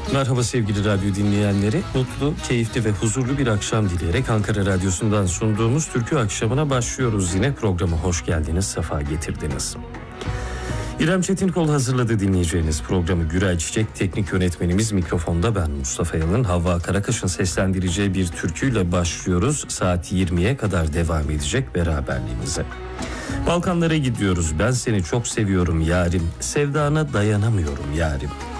Merhaba sevgili radyo dinleyenleri. Mutlu, keyifli ve huzurlu bir akşam dileyerek Ankara Radyosu'ndan sunduğumuz Türkü Akşamı'na başlıyoruz. Yine programa hoş geldiniz, sefa getirdiniz. İrem Çetinkol hazırladı dinleyeceğiniz programı. Güray Çiçek teknik yönetmenimiz, mikrofonda ben Mustafa Yalın. Havva Karakaş'ın seslendireceği bir türküyle başlıyoruz. Saat 20'ye kadar devam edecek beraberliğimize. Balkanlara gidiyoruz. Ben seni çok seviyorum yarim, sevdana dayanamıyorum yarim.